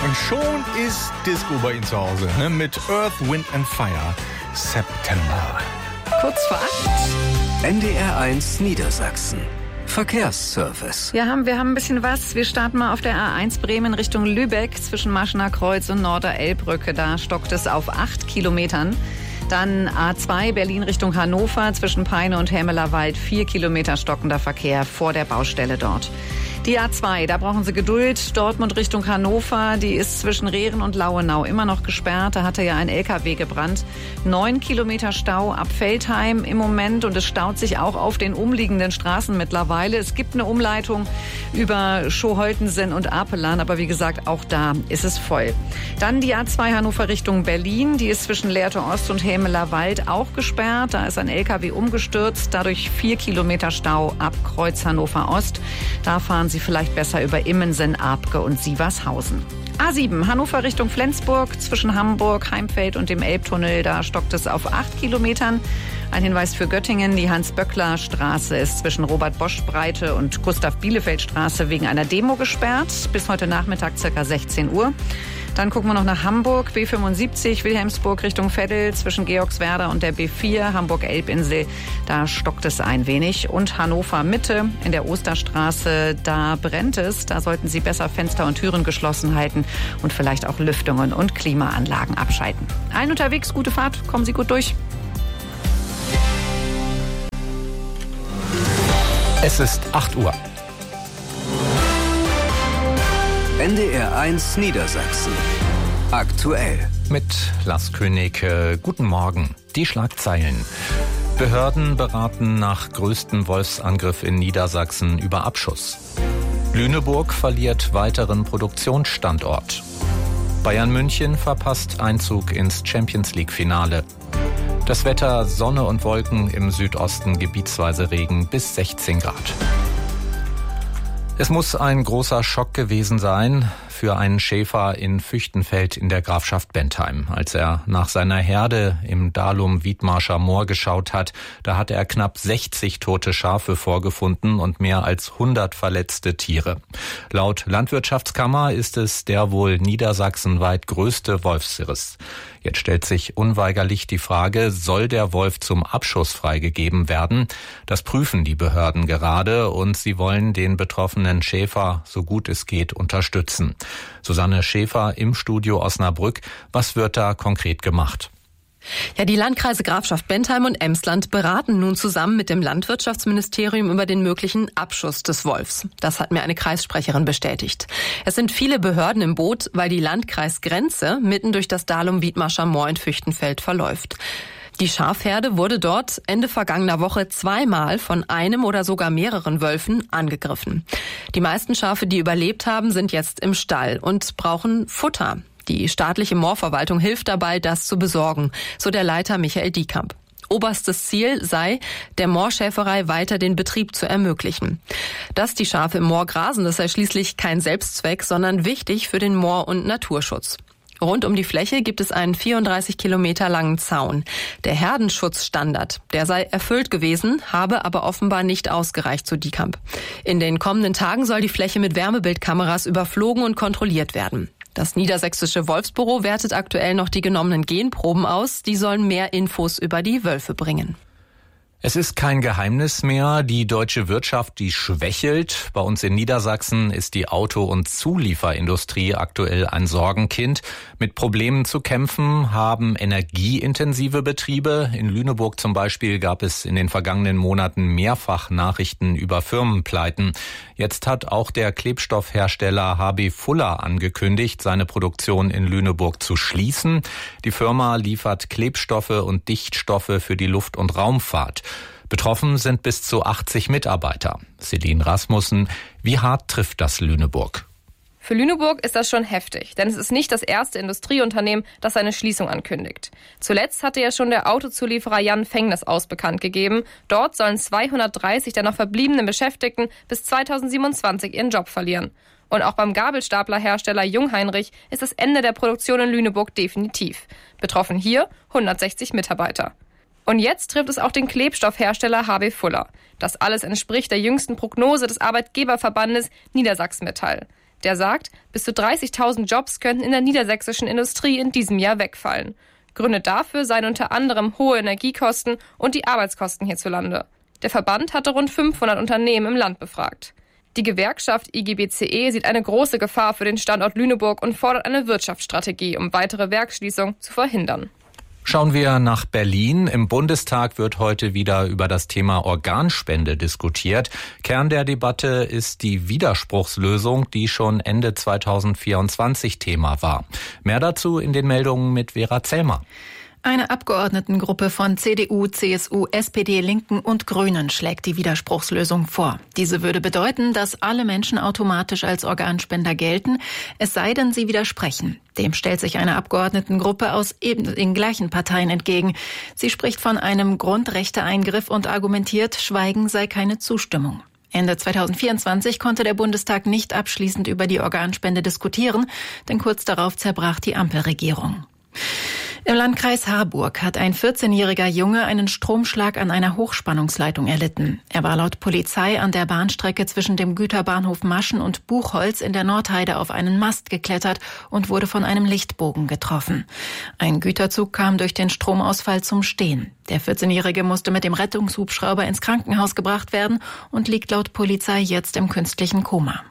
Und schon ist Disco bei Ihnen zu Hause, ne? Mit Earth, Wind and Fire. September. Kurz vor 8. NDR1 Niedersachsen. Verkehrsservice. Wir haben ein bisschen was. Wir starten mal auf der A1 Bremen Richtung Lübeck zwischen Maschener Kreuz und Norder-Elbbrücke. Da stockt es auf 8 Kilometern. Dann A2 Berlin Richtung Hannover zwischen Peine und Hämelerwald. 4 Kilometer stockender Verkehr vor der Baustelle dort. Die A2, da brauchen Sie Geduld. Dortmund Richtung Hannover, die ist zwischen Rehren und Lauenau immer noch gesperrt. Da hatte ja ein LKW gebrannt. 9 Kilometer Stau ab Veltheim im Moment und es staut sich auch auf den umliegenden Straßen mittlerweile. Es gibt eine Umleitung über Schoholtensen und Apelan, aber wie gesagt, auch da ist es voll. Dann die A2 Hannover Richtung Berlin, die ist zwischen Lehrte Ost und Hämelerwald auch gesperrt. Da ist ein LKW umgestürzt, dadurch 4 Kilometer Stau ab Kreuz Hannover Ost. Da fahren Sie vielleicht besser über Immensen, Abke und Sievershausen. A7 Hannover Richtung Flensburg zwischen Hamburg, Heimfeld und dem Elbtunnel. Da stockt es auf 8 Kilometern. Ein Hinweis für Göttingen. Die Hans-Böckler-Straße ist zwischen Robert-Bosch-Breite und Gustav-Bielefeld-Straße wegen einer Demo gesperrt. Bis heute Nachmittag ca. 16 Uhr. Dann gucken wir noch nach Hamburg. B75 Wilhelmsburg Richtung Veddel zwischen Georgswerda und der B4 Hamburg-Elbinsel. Da stockt es ein wenig. Und Hannover Mitte in der Osterstraße, da brennt es. Da sollten Sie besser Fenster und Türen geschlossen halten und vielleicht auch Lüftungen und Klimaanlagen abschalten. Allen unterwegs, gute Fahrt, kommen Sie gut durch. Es ist 8 Uhr. NDR1 Niedersachsen. Aktuell. Mit Lars König. Guten Morgen. Die Schlagzeilen. Behörden beraten nach größtem Wolfsangriff in Niedersachsen über Abschuss. Lüneburg verliert weiteren Produktionsstandort. Bayern München verpasst Einzug ins Champions-League-Finale. Das Wetter: Sonne und Wolken, im Südosten gebietsweise Regen bis 16 Grad. Es muss ein großer Schock gewesen sein für einen Schäfer in Füchtenfeld in der Grafschaft Bentheim. Als er nach seiner Herde im Dalum-Wiedmarscher Moor geschaut hat, da hatte er knapp 60 tote Schafe vorgefunden und mehr als 100 verletzte Tiere. Laut Landwirtschaftskammer ist es der wohl niedersachsenweit größte Wolfsriss. Jetzt stellt sich unweigerlich die Frage, soll der Wolf zum Abschuss freigegeben werden? Das prüfen die Behörden gerade und sie wollen den betroffenen Schäfer so gut es geht unterstützen. Susanne Schäfer im Studio Osnabrück. Was wird da konkret gemacht? Ja, die Landkreise Grafschaft Bentheim und Emsland beraten nun zusammen mit dem Landwirtschaftsministerium über den möglichen Abschuss des Wolfs. Das hat mir eine Kreissprecherin bestätigt. Es sind viele Behörden im Boot, weil die Landkreisgrenze mitten durch das Dalum-Wiedmarscher Moor in Füchtenfeld verläuft. Die Schafherde wurde dort Ende vergangener Woche zweimal von einem oder sogar mehreren Wölfen angegriffen. Die meisten Schafe, die überlebt haben, sind jetzt im Stall und brauchen Futter. Die staatliche Moorverwaltung hilft dabei, das zu besorgen, so der Leiter Michael Diekamp. Oberstes Ziel sei, der Moorschäferei weiter den Betrieb zu ermöglichen. Dass die Schafe im Moor grasen, das sei schließlich kein Selbstzweck, sondern wichtig für den Moor- und Naturschutz. Rund um die Fläche gibt es einen 34 Kilometer langen Zaun. Der Herdenschutzstandard, der sei erfüllt gewesen, habe aber offenbar nicht ausgereicht, so Diekamp. In den kommenden Tagen soll die Fläche mit Wärmebildkameras überflogen und kontrolliert werden. Das Niedersächsische Wolfsbüro wertet aktuell noch die genommenen Genproben aus. Die sollen mehr Infos über die Wölfe bringen. Es ist kein Geheimnis mehr, die deutsche Wirtschaft, die schwächelt. Bei uns in Niedersachsen ist die Auto- und Zulieferindustrie aktuell ein Sorgenkind. Mit Problemen zu kämpfen haben energieintensive Betriebe. In Lüneburg zum Beispiel gab es in den vergangenen Monaten mehrfach Nachrichten über Firmenpleiten. Jetzt hat auch der Klebstoffhersteller HB Fuller angekündigt, seine Produktion in Lüneburg zu schließen. Die Firma liefert Klebstoffe und Dichtstoffe für die Luft- und Raumfahrt. Betroffen sind bis zu 80 Mitarbeiter. Celine Rasmussen, wie hart trifft das Lüneburg? Für Lüneburg ist das schon heftig, denn es ist nicht das erste Industrieunternehmen, das seine Schließung ankündigt. Zuletzt hatte ja schon der Autozulieferer Jan Fengnes aus bekannt gegeben. Dort sollen 230 der noch verbliebenen Beschäftigten bis 2027 ihren Job verlieren. Und auch beim Gabelstaplerhersteller Jungheinrich ist das Ende der Produktion in Lüneburg definitiv. Betroffen hier 160 Mitarbeiter. Und jetzt trifft es auch den Klebstoffhersteller HB Fuller. Das alles entspricht der jüngsten Prognose des Arbeitgeberverbandes Niedersachsen Metall. Der sagt, bis zu 30.000 Jobs könnten in der niedersächsischen Industrie in diesem Jahr wegfallen. Gründe dafür seien unter anderem hohe Energiekosten und die Arbeitskosten hierzulande. Der Verband hatte rund 500 Unternehmen im Land befragt. Die Gewerkschaft IGBCE sieht eine große Gefahr für den Standort Lüneburg und fordert eine Wirtschaftsstrategie, um weitere Werksschließungen zu verhindern. Schauen wir nach Berlin. Im Bundestag wird heute wieder über das Thema Organspende diskutiert. Kern der Debatte ist die Widerspruchslösung, die schon Ende 2024 Thema war. Mehr dazu in den Meldungen mit Vera Zellmer. Eine Abgeordnetengruppe von CDU, CSU, SPD, Linken und Grünen schlägt die Widerspruchslösung vor. Diese würde bedeuten, dass alle Menschen automatisch als Organspender gelten, es sei denn, sie widersprechen. Dem stellt sich eine Abgeordnetengruppe aus eben den gleichen Parteien entgegen. Sie spricht von einem Grundrechteeingriff und argumentiert, Schweigen sei keine Zustimmung. Ende 2024 konnte der Bundestag nicht abschließend über die Organspende diskutieren, denn kurz darauf zerbrach die Ampelregierung. Im Landkreis Harburg hat ein 14-jähriger Junge einen Stromschlag an einer Hochspannungsleitung erlitten. Er war laut Polizei an der Bahnstrecke zwischen dem Güterbahnhof Maschen und Buchholz in der Nordheide auf einen Mast geklettert und wurde von einem Lichtbogen getroffen. Ein Güterzug kam durch den Stromausfall zum Stehen. Der 14-Jährige musste mit dem Rettungshubschrauber ins Krankenhaus gebracht werden und liegt laut Polizei jetzt im künstlichen Koma.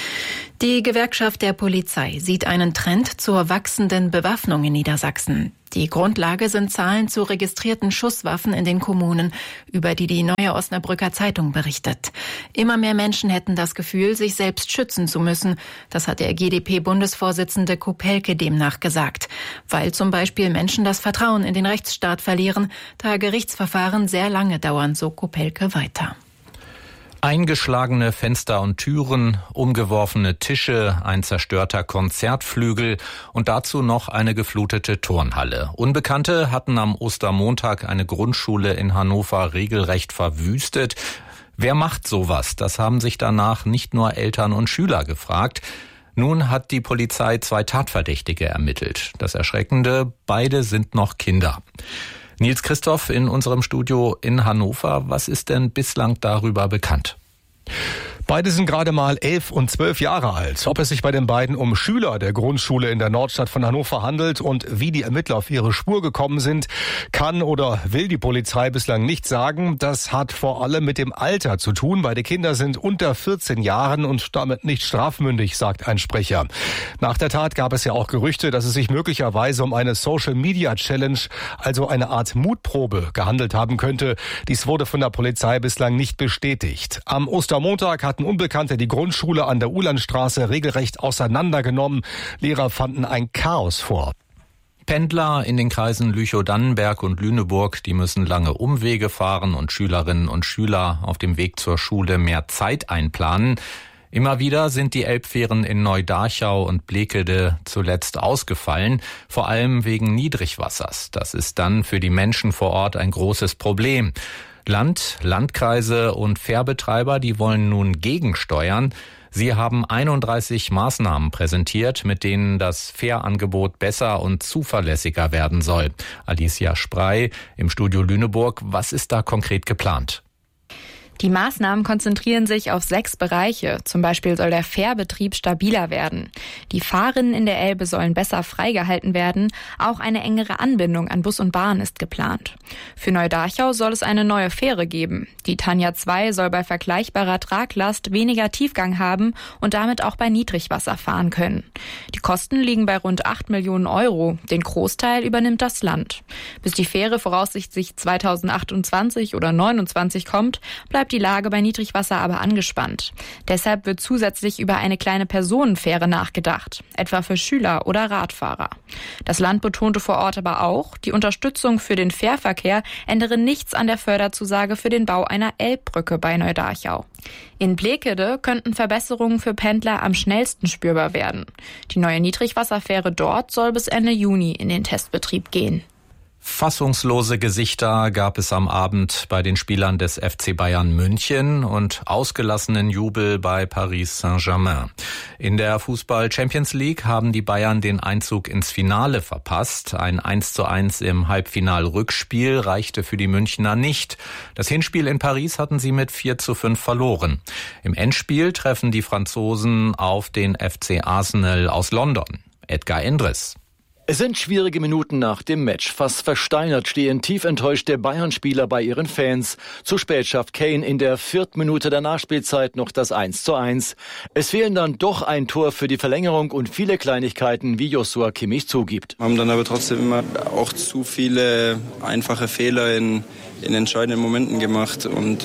Die Gewerkschaft der Polizei sieht einen Trend zur wachsenden Bewaffnung in Niedersachsen. Die Grundlage sind Zahlen zu registrierten Schusswaffen in den Kommunen, über die die Neue Osnabrücker Zeitung berichtet. Immer mehr Menschen hätten das Gefühl, sich selbst schützen zu müssen. Das hat der GdP-Bundesvorsitzende Kopelke demnach gesagt. Weil zum Beispiel Menschen das Vertrauen in den Rechtsstaat verlieren, da Gerichtsverfahren sehr lange dauern, so Kopelke weiter. Eingeschlagene Fenster und Türen, umgeworfene Tische, ein zerstörter Konzertflügel und dazu noch eine geflutete Turnhalle. Unbekannte hatten am Ostermontag eine Grundschule in Hannover regelrecht verwüstet. Wer macht sowas? Das haben sich danach nicht nur Eltern und Schüler gefragt. Nun hat die Polizei 2 Tatverdächtige ermittelt. Das Erschreckende, beide sind noch Kinder. Nils Christoph in unserem Studio in Hannover. Was ist denn bislang darüber bekannt? Beide sind gerade mal 11 und 12 Jahre alt. Ob es sich bei den beiden um Schüler der Grundschule in der Nordstadt von Hannover handelt und wie die Ermittler auf ihre Spur gekommen sind, kann oder will die Polizei bislang nicht sagen. Das hat vor allem mit dem Alter zu tun. Beide Kinder sind unter 14 Jahren und damit nicht strafmündig, sagt ein Sprecher. Nach der Tat gab es ja auch Gerüchte, dass es sich möglicherweise um eine Social-Media-Challenge, also eine Art Mutprobe, gehandelt haben könnte. Dies wurde von der Polizei bislang nicht bestätigt. Am Ostermontag hatten Unbekannte die Grundschule an der Uhlandstraße regelrecht auseinandergenommen. Lehrer fanden ein Chaos vor. Pendler in den Kreisen Lüchow-Dannenberg und Lüneburg, die müssen lange Umwege fahren und Schülerinnen und Schüler auf dem Weg zur Schule mehr Zeit einplanen. Immer wieder sind die Elbfähren in Neu-Darchau und Blekede zuletzt ausgefallen, vor allem wegen Niedrigwassers. Das ist dann für die Menschen vor Ort ein großes Problem. Landkreise und Fährbetreiber, die wollen nun gegensteuern. Sie haben 31 Maßnahmen präsentiert, mit denen das Fährangebot besser und zuverlässiger werden soll. Alicia Sprey im Studio Lüneburg. Was ist da konkret geplant? Die Maßnahmen konzentrieren sich auf 6 Bereiche. Zum Beispiel soll der Fährbetrieb stabiler werden. Die Fahrrinnen in der Elbe sollen besser freigehalten werden. Auch eine engere Anbindung an Bus und Bahn ist geplant. Für Neu-Darchau soll es eine neue Fähre geben. Die Tanja 2 soll bei vergleichbarer Traglast weniger Tiefgang haben und damit auch bei Niedrigwasser fahren können. Die Kosten liegen bei rund 8 Millionen Euro. Den Großteil übernimmt das Land. Bis die Fähre voraussichtlich 2028 oder 2029 kommt, bleibt die Lage bei Niedrigwasser aber angespannt. Deshalb wird zusätzlich über eine kleine Personenfähre nachgedacht, etwa für Schüler oder Radfahrer. Das Land betonte vor Ort aber auch, die Unterstützung für den Fährverkehr ändere nichts an der Förderzusage für den Bau einer Elbbrücke bei Neu-Darchau. In Blekede könnten Verbesserungen für Pendler am schnellsten spürbar werden. Die neue Niedrigwasserfähre dort soll bis Ende Juni in den Testbetrieb gehen. Fassungslose Gesichter gab es am Abend bei den Spielern des FC Bayern München und ausgelassenen Jubel bei Paris Saint-Germain. In der Fußball-Champions League haben die Bayern den Einzug ins Finale verpasst. Ein 1:1 im Halbfinal-Rückspiel reichte für die Münchner nicht. Das Hinspiel in Paris hatten sie mit 4:5 verloren. Im Endspiel treffen die Franzosen auf den FC Arsenal aus London. Edgar Endres. Es sind schwierige Minuten nach dem Match. Fast versteinert stehen tief enttäuschte Bayern-Spieler bei ihren Fans. Zu spät schafft Kane in der 4. Minute der Nachspielzeit noch das 1:1. Es fehlen dann doch ein Tor für die Verlängerung und viele Kleinigkeiten, wie Joshua Kimmich zugibt. Wir haben dann aber trotzdem immer auch zu viele einfache Fehler in entscheidenden Momenten gemacht und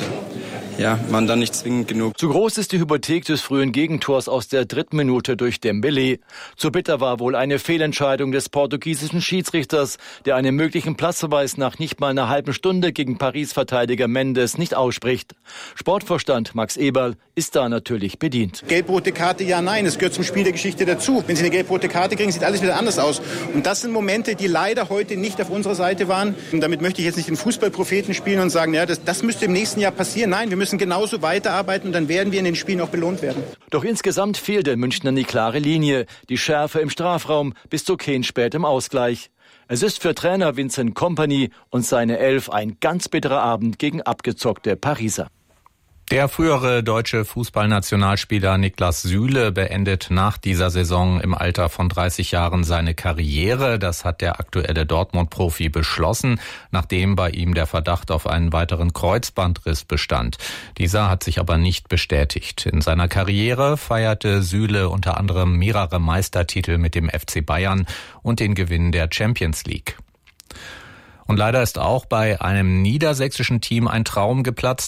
waren dann nicht zwingend genug. Zu groß ist die Hypothek des frühen Gegentors aus der 3. Minute durch Dembélé. Zu bitter war wohl eine Fehlentscheidung des portugiesischen Schiedsrichters, der einen möglichen Platzverweis nach nicht mal einer halben Stunde gegen Paris-Verteidiger Mendes nicht ausspricht. Sportvorstand Max Eberl ist da natürlich bedient. Gelb-rote Karte, ja, nein, es gehört zum Spiel der Geschichte dazu. Wenn Sie eine gelb-rote Karte kriegen, sieht alles wieder anders aus. Und das sind Momente, die leider heute nicht auf unserer Seite waren. Und damit möchte ich jetzt nicht den Fußballpropheten spielen und sagen, das müsste im nächsten Jahr passieren. Nein, wir müssen genauso weiterarbeiten und dann werden wir in den Spielen auch belohnt werden. Doch insgesamt fehlt den Münchnern die klare Linie, die Schärfe im Strafraum bis zu Kane spät im Ausgleich. Es ist für Trainer Vincent Kompany und seine 11 ein ganz bitterer Abend gegen abgezockte Pariser. Der frühere deutsche Fußballnationalspieler Niklas Süle beendet nach dieser Saison im Alter von 30 Jahren seine Karriere. Das hat der aktuelle Dortmund-Profi beschlossen, nachdem bei ihm der Verdacht auf einen weiteren Kreuzbandriss bestand. Dieser hat sich aber nicht bestätigt. In seiner Karriere feierte Süle unter anderem mehrere Meistertitel mit dem FC Bayern und den Gewinn der Champions League. Und leider ist auch bei einem niedersächsischen Team ein Traum geplatzt.